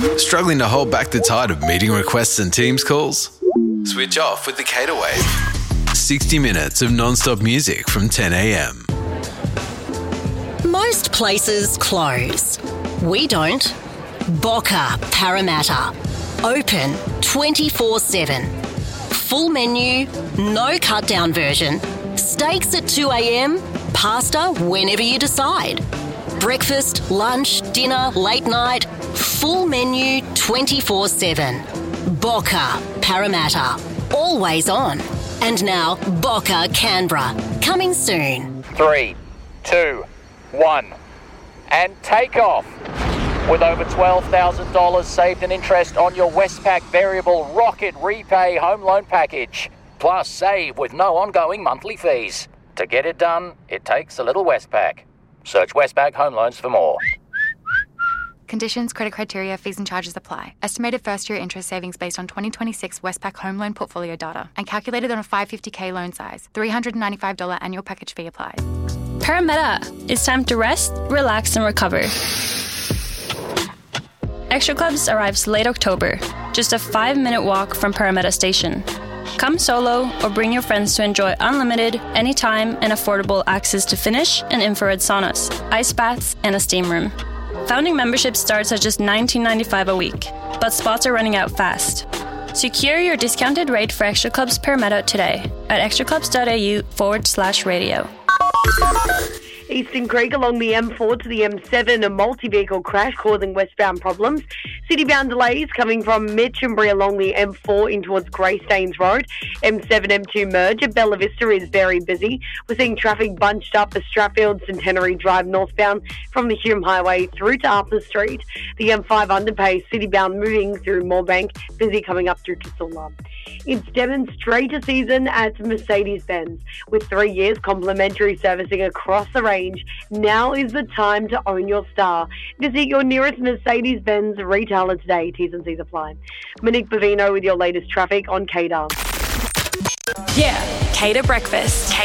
Struggling to hold back the tide of meeting requests and Teams calls? Switch off with the Cater Wave. 60 minutes of non-stop music from 10 a.m. Most places close. We don't. Boca Parramatta. Open 24/7. Full menu, no cut-down version. Steaks at 2 a.m, pasta whenever you decide. Breakfast, lunch, dinner, late night, full menu 24/7. Boca Parramatta. Always on. And now Boca Canberra. Coming soon. 3, 2, 1. And take off. With over $12,000 saved in interest on your Westpac Variable Rocket Repay Home Loan Package. Plus save with no ongoing monthly fees. To get it done, it takes a little Westpac. Search Westpac Home Loans for more. Conditions, credit criteria, fees and charges apply. Estimated first-year interest savings based on 2026 Westpac home loan portfolio data and calculated on a $550K loan size. $395 annual package fee applies. Parramatta, it's time to rest, relax and recover. Extra Clubs arrives late October, just a 5-minute walk from Parramatta Station. Come solo or bring your friends to enjoy unlimited, anytime and affordable access to Finnish and infrared saunas, ice baths and a steam room. Founding membership starts at just $19.95 a week, but spots are running out fast. Secure your discounted rate for Extra Clubs Parramatta today at extraclubs.au/radio. Eastern Creek along the M4 to the M7, a multi-vehicle crash causing westbound problems. City-bound delays coming from Mitchinbury along the M4 in towards Greystanes Road. M7, M2 merge at Bella Vista is very busy. We're seeing traffic bunched up at Stratfield Centenary Drive northbound from the Hume Highway through to Arthur Street. The M5 underpass city-bound moving through Moorebank, busy coming up through Casula. It's demonstrator season at Mercedes-Benz. With 3 years complimentary servicing across the range, now is the time to own your star. Visit your nearest Mercedes-Benz retailer today. T's and C's apply. Monique Bavino with your latest traffic on Cater. Yeah, Cater Breakfast.